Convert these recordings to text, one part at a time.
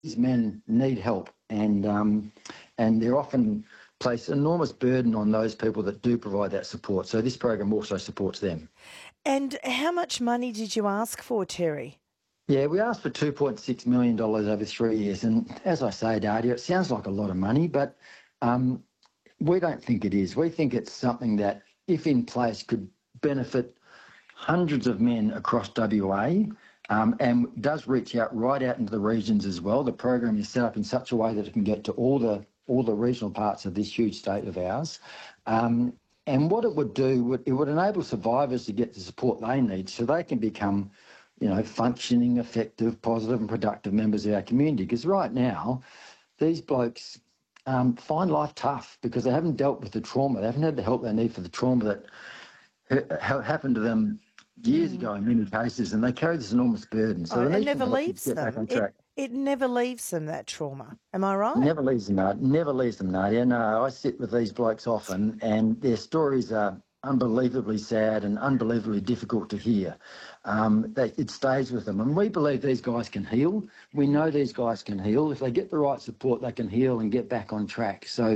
these men need help, and they're often place enormous burden on those people that do provide that support. So this program also supports them. And how much money did you ask for, Terry? Yeah, we asked for $2.6 million over 3 years. And as I say, Nadia, it sounds like a lot of money, but we don't think it is. We think it's something that, if in place, could benefit hundreds of men across WA, and does reach out right out into the regions as well. The program is set up in such a way that it can get to all the regional parts of this huge state of ours. And what it would do, it would enable survivors to get the support they need so they can become, functioning, effective, positive and productive members of our community. Because right now, these blokes find life tough because they haven't dealt with the trauma. They haven't had the help they need for the trauma that happened to them years ago in many cases, and they carry this enormous burden. So it never leaves them. It never leaves them, that trauma. Am I right? Never leaves them, Nadia. No, I sit with these blokes often, and their stories are unbelievably sad and unbelievably difficult to hear. It stays with them. And we believe these guys can heal. We know these guys can heal. If they get the right support, they can heal and get back on track. So,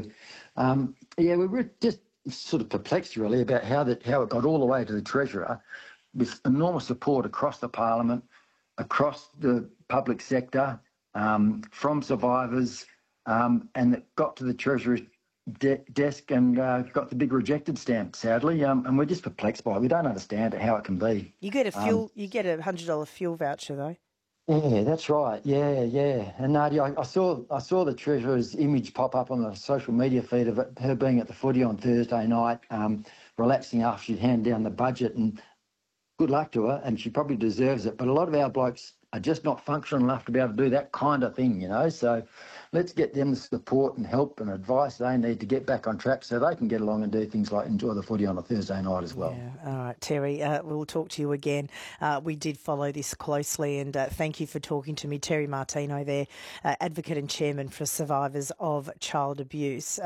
we're just sort of perplexed, really, about how it got all the way to the Treasurer with enormous support across the Parliament, across the public sector, from survivors, and it got to the Treasurer's desk and got the big rejected stamp, sadly, and we're just perplexed by it. We don't understand how it can be. You get you get a $100 fuel voucher, though. Yeah, that's right. Yeah. And Nadia, I saw the Treasurer's image pop up on the social media feed of her being at the footy on Thursday night, relaxing after she'd handed down the budget, and good luck to her, and she probably deserves it. But a lot of our blokes are just not functional enough to be able to do that kind of thing, So let's get them the support and help and advice they need to get back on track so they can get along and do things like enjoy the footy on a Thursday night as well. Yeah. All right, Terry, we'll talk to you again. We did follow this closely, and thank you for talking to me. Terry Martino there, advocate and chairman for survivors of child abuse.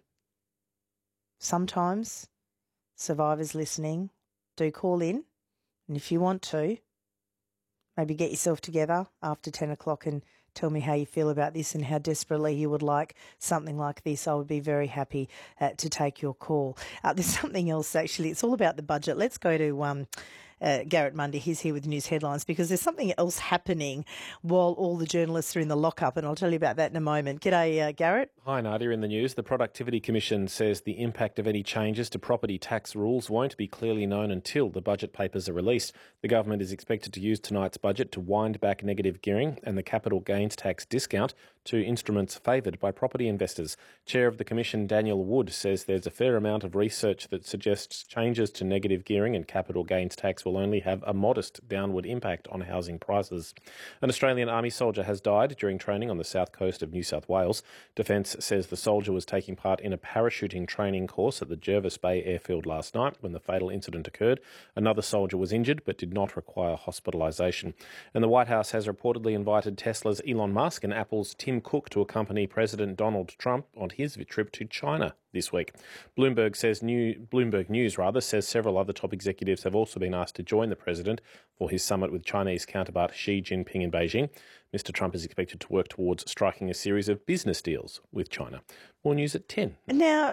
Sometimes survivors listening, do call in. And if you want to, maybe get yourself together after 10 o'clock and tell me how you feel about this and how desperately you would like something like this. I would be very happy to take your call. There's something else, actually. It's all about the budget. Let's go to Garrett Mundy. He's here with news headlines because there's something else happening while all the journalists are in the lockup, and I'll tell you about that in a moment. G'day, Garrett. Hi, Nadia. In the news, the Productivity Commission says the impact of any changes to property tax rules won't be clearly known until the budget papers are released. The government is expected to use tonight's budget to wind back negative gearing and the capital gains tax discount to instruments favoured by property investors. Chair of the Commission, Daniel Wood, says there's a fair amount of research that suggests changes to negative gearing and capital gains tax will only have a modest downward impact on housing prices. An Australian Army soldier has died during training on the south coast of New South Wales. Defence says the soldier was taking part in a parachuting training course at the Jervis Bay airfield last night when the fatal incident occurred. Another soldier was injured but did not require hospitalisation. And the White House has reportedly invited Tesla's Elon Musk and Apple's Tim Cook to accompany President Donald Trump on his trip to China this week. Bloomberg News says several other top executives have also been asked to join the president for his summit with Chinese counterpart Xi Jinping in Beijing. Mr. Trump is expected to work towards striking a series of business deals with China. More news at 10. Now,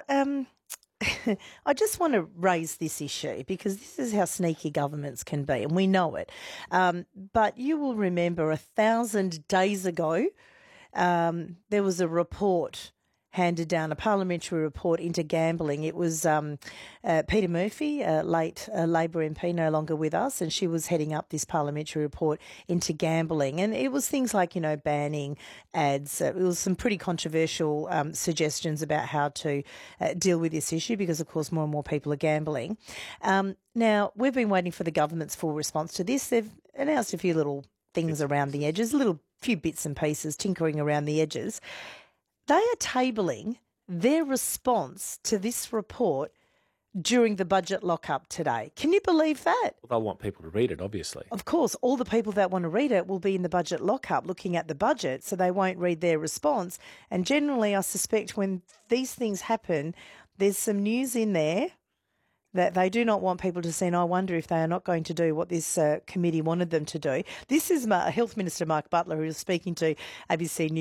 I just want to raise this issue because this is how sneaky governments can be, and we know it. But you will remember 1,000 days ago, there was a report handed down, a parliamentary report into gambling. It was Peter Murphy, late Labor MP, no longer with us, and she was heading up this parliamentary report into gambling. And it was things like, banning ads. It was some pretty controversial suggestions about how to deal with this issue because, of course, more and more people are gambling. Now, we've been waiting for the government's full response to this. They've announced a few little things around the edges, few bits and pieces, tinkering around the edges. They are tabling their response to this report during the budget lockup today. Can you believe that? Well, they'll want people to read it, obviously. Of course, all the people that want to read it will be in the budget lockup looking at the budget, so they won't read their response. And generally, I suspect when these things happen, there's some news in there that they do not want people to see, and I wonder if they are not going to do what this committee wanted them to do. This is Health Minister Mark Butler, who is speaking to ABC News.